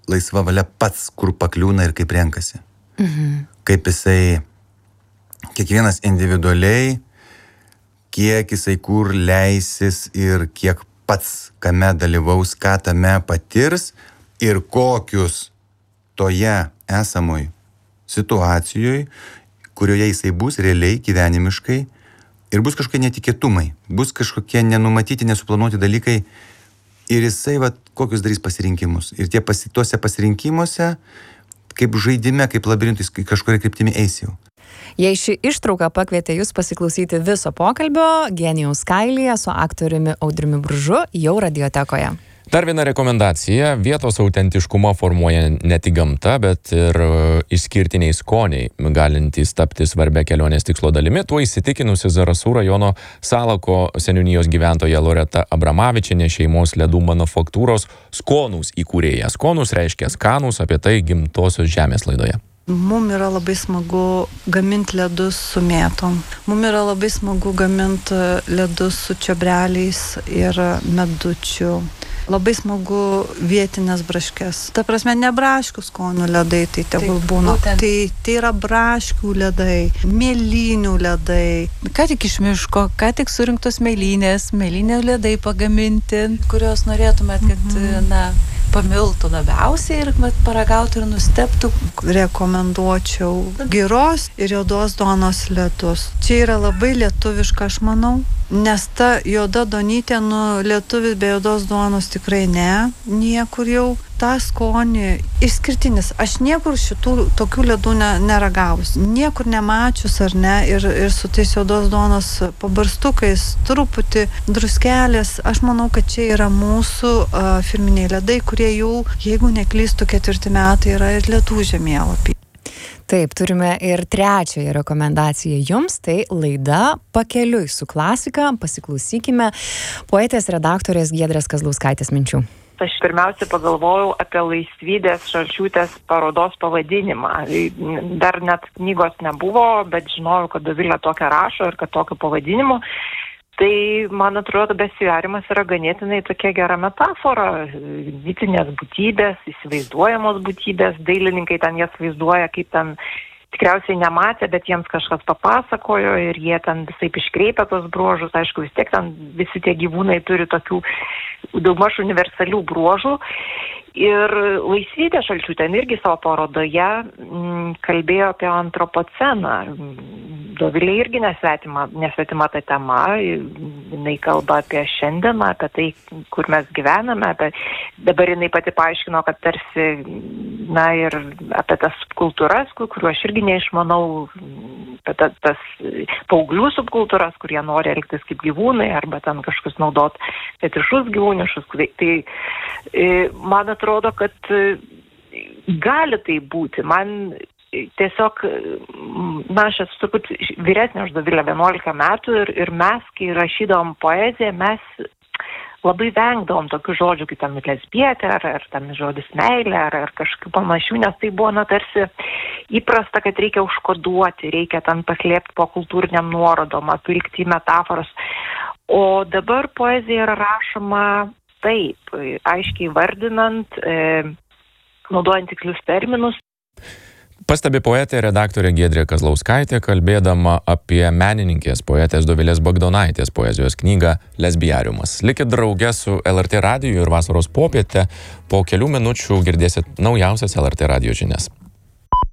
laisva valia pats, kur pakliūna ir kaip renkasi. Kaip jisai, kiekvienas individualiai, kiek jisai kur leisis ir kiek pats kame dalyvaus, ką tame patirs ir kokius toje esamoj situacijoje, kurioje jisai bus realiai, gyvenimiškai, ir bus kažkokie netikėtumai, bus kažkokie nenumatyti, nesuplanuoti dalykai, ir jisai kokius darys pasirinkimus. Ir tuose pasirinkimuose, kaip žaidime, kaip labirintus, kažkuria kryptimi eis jau. Jei ši ištrauka pakvietė jūs pasiklausyti viso pokalbio, Genijaus kailyje su aktoriumi Audriumi Bružu jau radiotekoje. Dar viena rekomendacija. Vietos autentiškumą formuoja ne tik gamta, bet ir išskirtiniai skoniai, galintys tapti svarbia kelionės tikslo dalimi. Tuo įsitikinusi Zarasų rajono Salako seniūnijos gyventoja Loreta Abramavičienė, šeimos ledų manufaktūros Skonus įkūrėja. Skonus reiškia skanus, apie tai Gimtosios žemės laidoje. Mums yra labai smagu gaminti ledus su mėtom. Mums yra labai smagu gaminti ledus su čiobreliais ir medučiu. Labai smagu vietinės braškes. Ta prasme, ne braškių skonių ledai, tai tegul būna. Tai yra braškių ledai, mėlynių ledai. Ką tik iš miško, ką tik surinktos mėlynė ledai pagaminti, kurios norėtumėt, kad, pamiltų labiausiai ir paragautų ir nustebtų. Rekomenduočiau giros ir juodos duonos ledus. Čia yra labai lietuviška, aš manau, nes ta juoda duonytė, lietuvis be juodos duonos tikrai ne, niekur jau. Ta skonį išskirtinis. Aš niekur šitų tokių ledų neragavus, niekur nemačius ar ne, ir su tais juodos duonos pabarstukais, truputį druskelės. Aš manau, kad čia yra mūsų firminiai ledai, kurie jau, jeigu neklystu, 4 metai yra ir ledų žemėlapį. Taip, turime ir trečiąją rekomendaciją jums, tai laida Pakeliui su klasika. Pasiklausykime poetės redaktorės Giedrės Kazlauskaitės minčių. Aš pirmiausia pagalvojau apie Laisvydės Šalčiūtės parodos pavadinimą. Dar net knygos nebuvo, bet žinojau, kad Dovilė tokią rašo ir kad tokiu pavadinimu. Tai, man atrodo, besiverimas yra ganėtinai tokia gera metafora. Mitinės būtybės, įsivaizduojamos būtybės, dailininkai ten jas vaizduoja, kaip ten tikriausiai nematė, bet jiems kažkas papasakojo ir jie ten visaip iškreipia tos bruožus. Aišku, vis tiek ten visi tie gyvūnai turi tokių daugmaž universalių bruožų. Ir Laisvytė Šalčiūtė irgi savo parodoje kalbėjo apie antropoceną. Dovilė irgi nesvetima ta tema. Jinai kalba apie šiandieną, apie tai, kur mes gyvename. Dabar jinai pati paaiškino, kad tarsi, ir apie tas kultūras, kuriuo aš irgi neišmanau, apie tas paauglių subkultūras, kurie nori elgtis kaip gyvūnai, arba ten kažkas naudot fetišus gyvūnišus. Tai man atrodo, kad gali tai būti. Man tiesiog, aš esu turbūt vyresnė už Dovilę 11 metų ir mes, kai rašydavom poeziją, mes labai vengdavom tokių žodžių, kaip ten lesbietė, ar ten žodis meilė, ar kažkokių panašių, nes tai buvo tarsi įprasta, kad reikia užkoduoti, reikia ten paslėpti po kultūriniam nuorodom, apvilkti į metaforas. O dabar poezija yra rašoma taip, aiškiai vardinant, naudojant tikslius terminus. Pastebi poetė redaktorė Giedrė Kazlauskaitė, kalbėdama apie menininkės poetės Dovilės Bagdonaitės poezijos knygą Lesbiariumas. Likit drauge su LRT radiju ir vasaros popietę. Po kelių minučių girdėsit naujausias LRT radijo žinias.